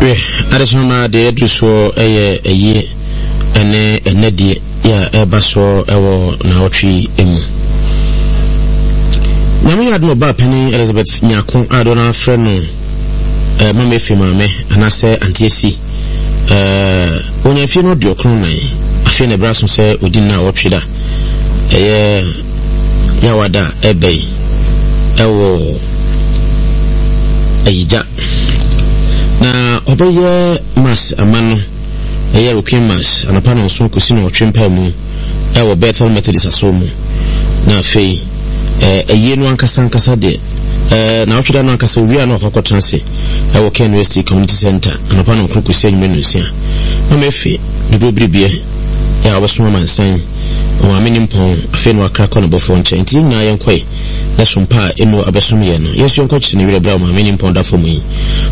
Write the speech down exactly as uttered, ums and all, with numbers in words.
we adesoma de eduso eye eye ene enedie ya ebaso ewo na otwi emu Nami had no bapeni Elizabeth Nyako adona freno eh mama efimame anase antiesi eh onya fie no diokron nan afie ne braso se odin na wotweda eh yawada ebei ewo eija na obeye mas amano eye rokin mas anapa no so kosi no twempa mu ewo Bethel Methodist asomu na afei eh eye no ankasa ankasa de eh na otweda no ankasa wi na okokotranse ewo Ken West Community Center anapa no kokosi anyume nusia na mefe do bribie ya obaso mansan o ameni mpon afi no akra kono bofo nche nti nya yenkoi na sompa eno abesum ye no yesu yenko chine wire bra o ameni mpon da fomu yi